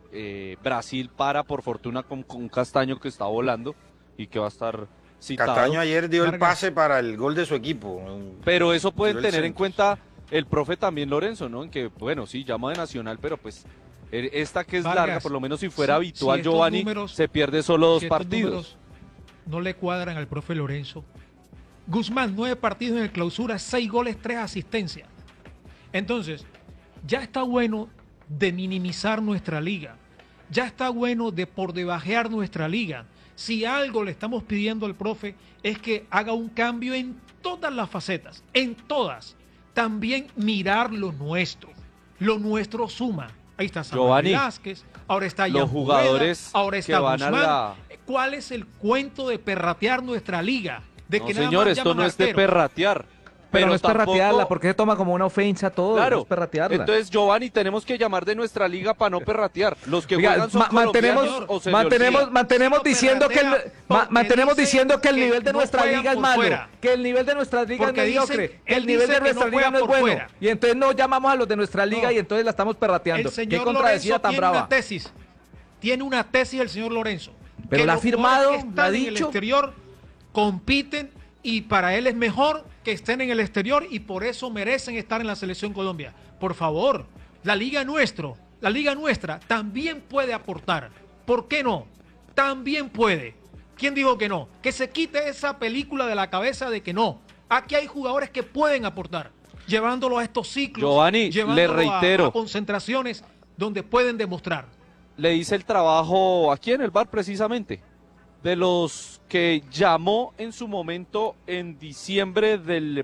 Brasil para, por fortuna, con Castaño que está volando y que va a estar citado. Castaño ayer dio el pase para el gol de su equipo. Pero eso pueden Tiró el tener en centro. cuenta el profe también Lorenzo, ¿no? En que, bueno, sí, llama de Nacional, pero pues esta que es Vargas, larga, por lo menos si fuera si habitual, estos Giovanni, números- se pierde solo dos si estos partidos. números no le cuadran al profe Lorenzo. Guzmán, 9 partidos en el clausura, 6 goles, 3 asistencias. Entonces, ya está bueno de minimizar nuestra liga. Ya está bueno de por debajear nuestra liga. Si algo le estamos pidiendo al profe es que haga un cambio en todas las facetas, en todas. También mirar lo nuestro. Lo nuestro suma. Ahí está Samuel Giovanni, Velázquez, ahora está los Jan jugadores Poveda, ahora que está van a Guzmán. la- ¿Cuál es el cuento de perratear nuestra liga? De No, que nada señor, más esto llaman no es de arquero. perratear. Pero no es tampoco- perratearla, porque se toma como una ofensa todo, no Claro, es perratearla. entonces Giovanni, tenemos que llamar de nuestra liga para no perratear. Los que Oiga, juegan son colombianos o se le olvida. mantenemos Sí, diciendo que el, perratea, porque mantenemos dice diciendo que el que nivel de no nuestra juegan liga es por malo, fuera. que el nivel de nuestra liga Porque es mediocre, dice- que el él nivel dice de que nuestra no liga juega no es por bueno. fuera. Y entonces no llamamos a los de nuestra liga No. y entonces la estamos perrateando. El Qué señor contradecida Lorenzo tan tiene brava. una tesis. Tiene una tesis el señor Lorenzo. Pero que la ha los firmado, jugadores que la ha están en el dicho. exterior compiten y para él es mejor que estén en el exterior y por eso merecen estar en la selección Colombia. Por favor, la liga nuestra también puede aportar. ¿Por qué no? También puede. ¿Quién dijo que no? Que se quite esa película de la cabeza de que no. Aquí hay jugadores que pueden aportar, llevándolo a estos ciclos, Giovanni, llevándolo le reitero. a concentraciones donde pueden demostrar. Le hice el trabajo aquí en el bar precisamente, de los que llamó en su momento en diciembre del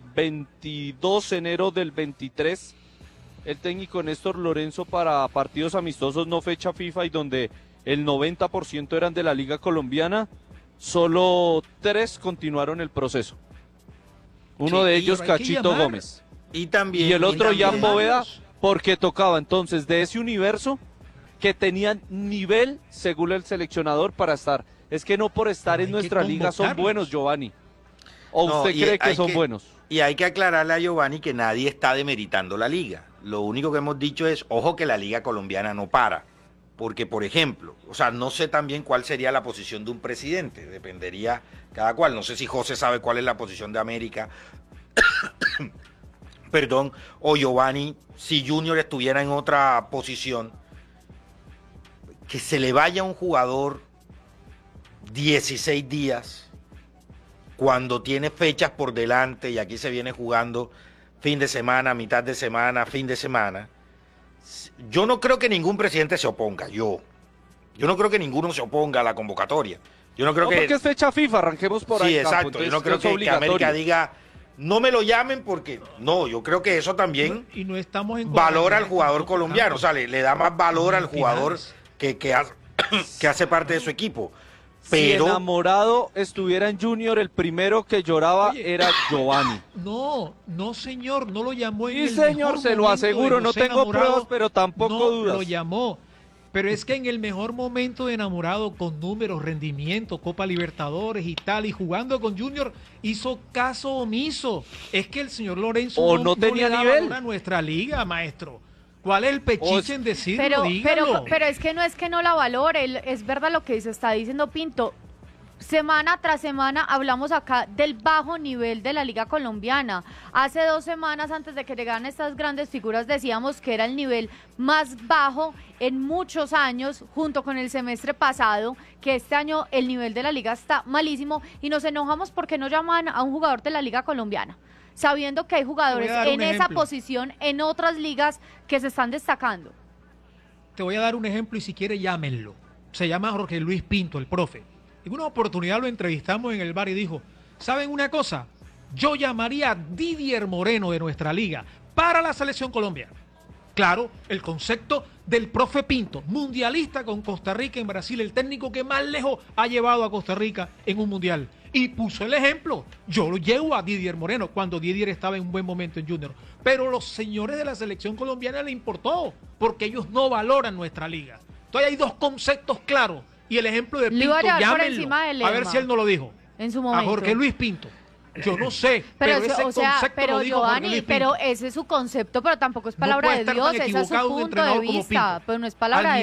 22, enero del 23, el técnico Néstor Lorenzo para partidos amistosos no fecha FIFA y donde el 90% eran de la Liga Colombiana, solo 3 continuaron el proceso. Uno Sí, de y ellos hay que Cachito llamar. Gómez. Y también. Y el otro también- Jan Poveda, porque tocaba entonces de ese universo que tenían nivel según el seleccionador para estar. Es que no por estar Pero en hay nuestra que liga son convocarlos. buenos, Giovanni. ¿O No, usted y cree que hay son que- buenos? Y hay que aclararle a Giovanni que nadie está demeritando la liga. Lo único que hemos dicho es, ojo que la liga colombiana no para. Porque, por ejemplo, o sea, no sé también cuál sería la posición de un presidente. Dependería cada cual. No sé si José sabe cuál es la posición de América. Perdón. O Giovanni, si Junior estuviera en otra posición. Que se le vaya a un jugador 16 días cuando tiene fechas por delante y aquí se viene jugando fin de semana, mitad de semana, fin de semana. Yo no creo que ningún presidente se oponga, yo no creo que ninguno se oponga a la convocatoria. Yo no creo No, que... porque es fecha FIFA, arranquemos por ahí. Sí, Campo, exacto. Yo no entonces creo es que obligatorio. América diga, no me lo llamen porque... No, yo creo que eso también Y no estamos en valora al cuadrangular jugador tampoco, colombiano. O Campos. sea, le da más valor al jugador Finales. que hace parte de su equipo. Si Pero... enamorado estuviera en Junior, el primero que lloraba Oye. era Giovanni. No, señor, no lo llamó en Y el señor, mejor se lo momento aseguro, de no José tengo Enamorado, pruebas, pero tampoco no dudas. lo llamó. Pero es que en el mejor momento de Enamorado, con números, rendimiento, Copa Libertadores y tal, y jugando con Junior, hizo caso omiso. Es que el señor Lorenzo O no tenía le da nivel. valor a nuestra liga, maestro. ¿Cuál es el pechiche en decirlo? Pero Dígalo. es que no la valore, es verdad lo que está diciendo Pinto. Semana tras semana hablamos acá del bajo nivel de la Liga Colombiana. Hace 2 semanas antes de que llegaran estas grandes figuras decíamos que era el nivel más bajo en muchos años, junto con el semestre pasado, que este año el nivel de la liga está malísimo y nos enojamos porque no llaman a un jugador de la Liga Colombiana, sabiendo que hay jugadores dar en un esa ejemplo. posición en otras ligas que se están destacando. Te voy a dar un ejemplo y si quiere llámenlo. Se llama Jorge Luis Pinto, el profe. En una oportunidad lo entrevistamos en el bar y dijo, ¿saben una cosa? Yo llamaría a Didier Moreno de nuestra liga para la selección Colombia. Claro, el concepto del profe Pinto, mundialista con Costa Rica en Brasil, el técnico que más lejos ha llevado a Costa Rica en un mundial. Y puso el ejemplo. Yo lo llevo a Didier Moreno cuando Didier estaba en un buen momento en Junior. Pero los señores de la selección colombiana le importó, porque ellos no valoran nuestra liga. Entonces hay 2 conceptos claros. Y el ejemplo de Le Pinto, iba a llevar por llámenlo. encima de A ver Lerma. si él no lo dijo. En su A momento. Jorge Luis Pinto. Yo no sé, pero ese concepto lo dijo Jorge Giovanni, Luis Pinto. pero ese es su concepto, pero tampoco es No palabra puede de estar Dios, tan ese es su equivocado un punto de entrenador como vista, Pinto. pero no es palabra Al de